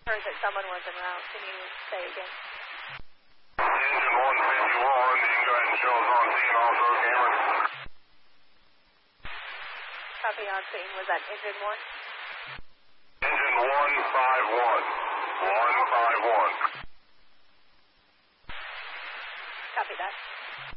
Heard that someone was en route. Can you say again? Engine 151, you can go ahead and show us on scene also, Cameron. Copy on scene. Was that engine 1? Engine 151. 151. Copy that.